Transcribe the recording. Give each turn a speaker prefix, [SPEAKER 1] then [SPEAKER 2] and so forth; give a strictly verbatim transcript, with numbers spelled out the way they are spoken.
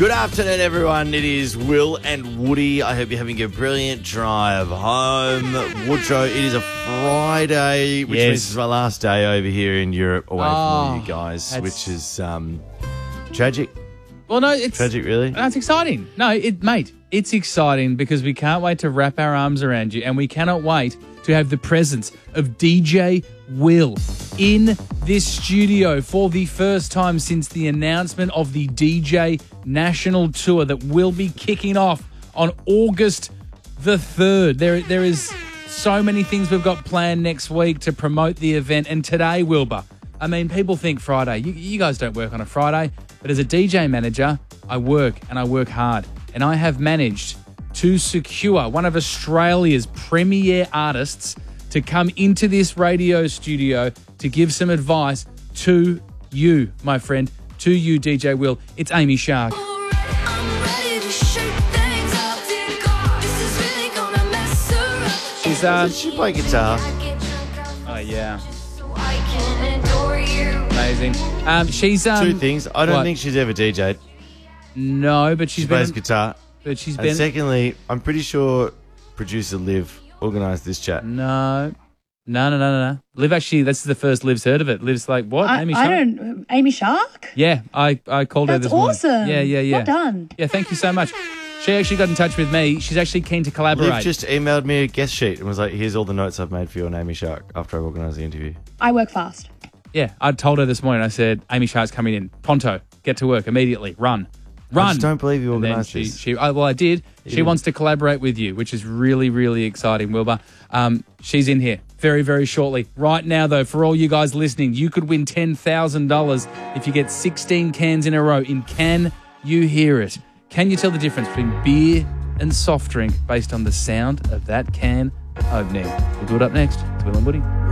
[SPEAKER 1] Good afternoon, everyone. It is Will and Woody. I hope you're having a brilliant drive home. Woodrow, it is a Friday, which
[SPEAKER 2] Yes.
[SPEAKER 1] means it's my last day over here in Europe away from all
[SPEAKER 2] Oh,
[SPEAKER 1] you guys,
[SPEAKER 2] that's-
[SPEAKER 1] which is um, tragic.
[SPEAKER 2] Well, no, it's
[SPEAKER 1] Tragic, really?
[SPEAKER 2] No, it's exciting. No, it, mate, it's exciting because we can't wait to wrap our arms around you, and we cannot wait to have the presence of D J Will in this studio for the first time since the announcement of the D J National Tour that will be kicking off on August the third. There, there is so many things we've got planned next week to promote the event, and today, Wilbur, I mean, people think Friday. You, you guys don't work on a Friday, but as a D J manager, I work and I work hard, and I have managed to secure one of Australia's premier artists to come into this radio studio to give some advice to you, my friend, to you, D J Will. It's Amy Shark. She's, uh,
[SPEAKER 1] Does she play guitar?
[SPEAKER 2] oh, yeah. Amazing. Um, she's, um,
[SPEAKER 1] Two things. I don't
[SPEAKER 2] what?
[SPEAKER 1] think she's ever D J'd.
[SPEAKER 2] No, but she's
[SPEAKER 1] She plays
[SPEAKER 2] been,
[SPEAKER 1] guitar.
[SPEAKER 2] but she's
[SPEAKER 1] And
[SPEAKER 2] been,
[SPEAKER 1] secondly, I'm pretty sure producer Liv organised this chat.
[SPEAKER 2] no, no, no, no, no, no. Liv actually, that's the first Liv's heard of it. Liv's like, what?
[SPEAKER 3] I,
[SPEAKER 2] Amy
[SPEAKER 3] I
[SPEAKER 2] Shark?
[SPEAKER 3] don't. Amy Shark?
[SPEAKER 2] Yeah, I, I called her
[SPEAKER 3] That's
[SPEAKER 2] this morning.
[SPEAKER 3] awesome.
[SPEAKER 2] Yeah, yeah, yeah.
[SPEAKER 3] Well done.
[SPEAKER 2] Yeah, thank you so much. She actually got in touch with me. She's actually keen to collaborate.
[SPEAKER 1] Liv just emailed me a guest sheet and was like, here's all the notes I've made for you on Amy Shark after I've organised the interview.
[SPEAKER 3] I work fast.
[SPEAKER 2] Yeah, I told her this morning. I said, Amy Shark's coming in. Pronto, get to work immediately. Run. Run.
[SPEAKER 1] I just don't believe you
[SPEAKER 2] And then
[SPEAKER 1] organised
[SPEAKER 2] she,
[SPEAKER 1] this.
[SPEAKER 2] she, oh, well, I did. She
[SPEAKER 1] did.
[SPEAKER 2] wants to collaborate with you, which is really, really exciting, Wilbur. Um, she's in here very, very shortly. Right now, though, for all you guys listening, you could win ten thousand dollars if you get sixteen cans in a row in Can You Hear It? Can you tell the difference between beer and soft drink based on the sound of that can opening? We'll do it up next. It's Will and Woody.